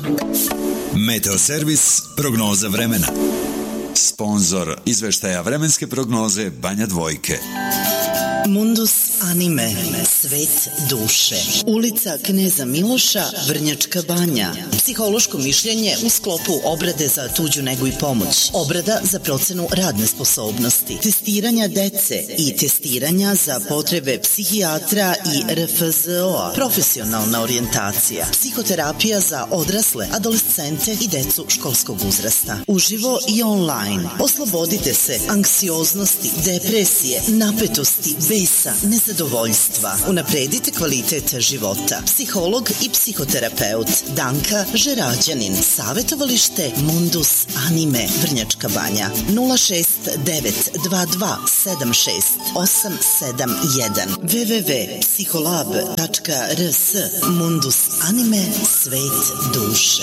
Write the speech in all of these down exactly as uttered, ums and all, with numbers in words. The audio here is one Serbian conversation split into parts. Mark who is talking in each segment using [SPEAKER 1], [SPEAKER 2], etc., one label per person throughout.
[SPEAKER 1] Meteoservis prognoza vremena. Sponzor izveštaja vremenske prognoze Banja Dvojke.
[SPEAKER 2] Mundus anime, svet duše. Ulica Kneza Miloša, Vrnjačka Banja. Psihološko mišljenje u sklopu obrade za tuđu negu i pomoć. Obrada za procenu radne sposobnosti. Testiranja dece i testiranja za potrebe psihijatra i R F Z O-a. Profesionalna orijentacija. Psihoterapija za odrasle, adolescente i decu školskog uzrasta. Uživo i online. Oslobodite se anksioznosti, depresije, napetosti, besa, nezadovoljstva. Unapredite kvalitet života. Psiholog i psihoterapeut Danka Žerađanin. Savetovalište Mundus Anime, Vrnjačka Banja. nula šest devet dva dva sedam šest osam sedam jedan w w w tačka psiholab tačka r s. Mundus Anime, svet duše.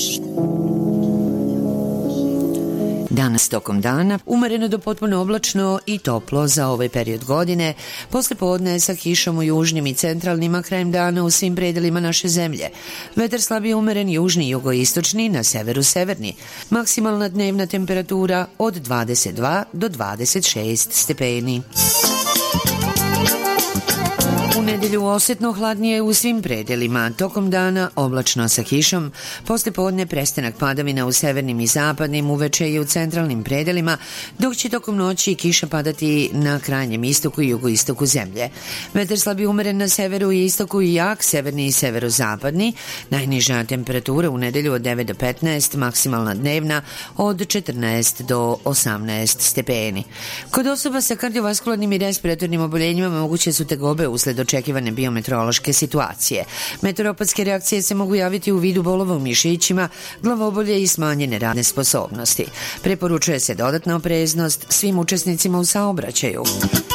[SPEAKER 3] Danas tokom dana umereno do potpuno oblačno i toplo za ovaj period godine, posle podne sa kišom u južnim i centralnim, a krajem dana u svim predelima naše zemlje. Vetar slabije umeren južni i jugoistočni, na severu severni. Maksimalna dnevna temperatura od dvadeset dva do dvadeset šest stepeni. U nedelju osetno hladnije u svim predelima, tokom dana oblačno sa kišom, posle podne prestanak padavina u severnim i zapadnim, uveče i u centralnim predelima, dok će tokom noći kiša padati na krajnjem istoku i jugoistoku zemlje. Vetar slabi umeren na severu i istoku i jak, severni i severozapadni, najniža temperatura u nedelju od devet do petnaest, maksimalna dnevna od četrnaest do osamnaest stepeni. Kod osoba sa kardiovaskularnim i respiratornim oboljenjima moguće su tegobe usled očekivane biometeorološke situacije. Meteoropatske reakcije se mogu javiti u vidu bolova u mišićima, glavobolje i smanjene radne sposobnosti. Preporučuje se dodatna opreznost svim učesnicima u saobraćaju.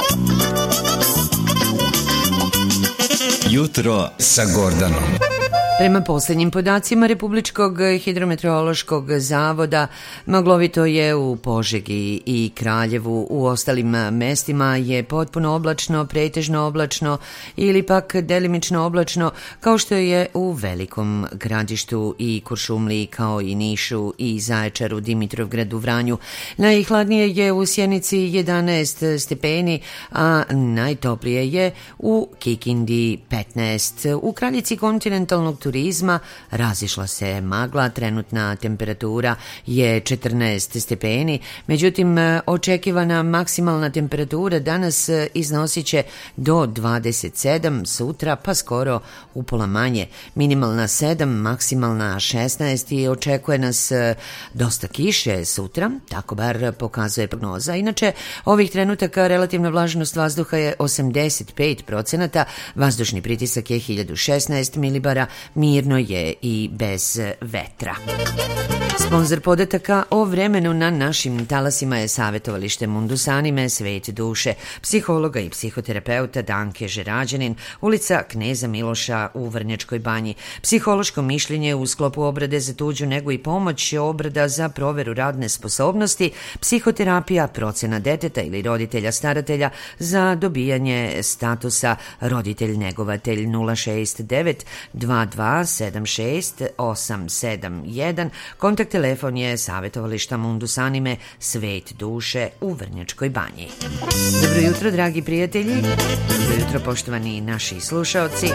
[SPEAKER 1] Jutro sa Gordanom.
[SPEAKER 3] Prema posljednjim podacima Republičkog hidrometeorološkog zavoda, maglovito je u Požegi i Kraljevu. U ostalim mestima je potpuno oblačno, pretežno oblačno ili pak delimično oblačno, kao što je u Velikom Gradištu i Kuršumliji, kao i Nišu i Zaječaru, Dimitrovgradu, Vranju. Najhladnije je u Sjenici jedanaest stepeni, a najtoplije je u Kikindi petnaest. U Kraljici kontinentalnog turizma razišla se magla, trenutna temperatura je četrnaest stepeni, međutim očekivana maksimalna temperatura danas iznosit će do dvadeset sedam, sutra pa skoro upola manje, minimalna sedam, maksimalna šesnaest i očekuje nas dosta kiše sutra, tako bar pokazuje prognoza. Inače, ovih trenutaka relativna vlažnost vazduha je osamdeset pet procenata, vazdušni pritisak je hiljadu šesnaest milibara, mirno je i bez vetra. Sponzor podataka o vremenu na našim talasima je Savetovalište Mundus Anime, svet duše, psihologa i psihoterapeuta Danke Žerađanin, ulica Kneza Miloša u Vrnjačkoj Banji. Psihološko mišljenje u sklopu obrade za tuđu negu i pomoć, obrada za proveru radne sposobnosti, psihoterapija, procena deteta ili roditelja staratelja za dobijanje statusa roditelj-negovatelj. Nula šest devet dva dva sedam šest osam sedam jedan. Kontakt telefon je Savetovališta Mundus Anime, svet duše u Vrnjačkoj Banji. Dobro jutro, dragi prijatelji. Dobro jutro, poštovani naši slušaoci.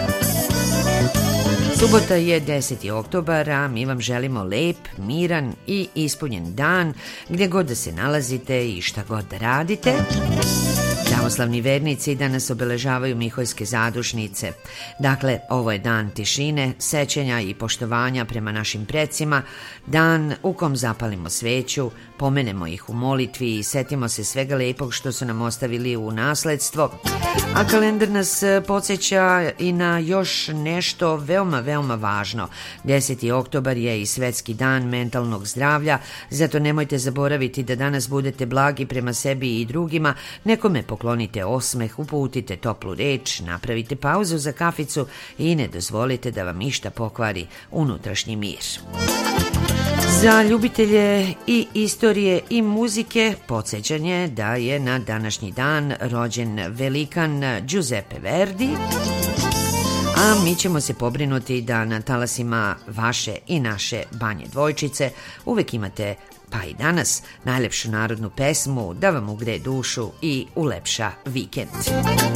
[SPEAKER 3] Subota je deseti oktobar, a mi vam želimo lep, miran i ispunjen dan, gdje god da se nalazite i šta god da radite. Pravoslavni vernici danas obeležavaju Miholjske zadušnice. Dakle, ovo je dan tišine, sećanja i poštovanja prema našim precima, dan u kom zapalimo sveću, pomenemo ih u molitvi i setimo se svega lepog što su nam ostavili u nasledstvo. A kalendar nas podsjeća i na još nešto veoma, veoma važno. deseti oktobar je i svetski dan mentalnog zdravlja, zato nemojte zaboraviti da danas budete blagi prema sebi i drugima, nekome poklonite osmeh, uputite toplu reč, napravite pauzu za kaficu i ne dozvolite da vam išta pokvari unutrašnji mir. Za ljubitelje i istorije i muzike podsjećanje da je na današnji dan rođen velikan Giuseppe Verdi. A mi ćemo se pobrinuti da na talasima vaše i naše Banje Dvojčice uvek imate, pa i danas, najlepšu narodnu pesmu da vam ugreje dušu i ulepša vikend.